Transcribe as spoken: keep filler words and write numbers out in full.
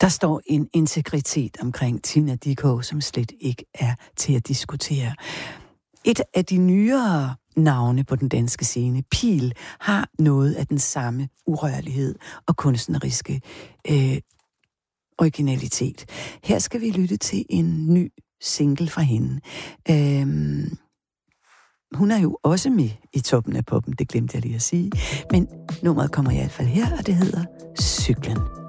Der står en integritet omkring Tina Dickow, som slet ikke er til at diskutere. Et af de nyere navne på den danske scene, Pihl, har noget af den samme urørlighed og kunstneriske øh, originalitet. Her skal vi lytte til en ny single fra hende. Øhm, hun er jo også med i Toppen af Poppen, det glemte jeg lige at sige. Men nummeret kommer i hvert fald her, og det hedder Cyklen.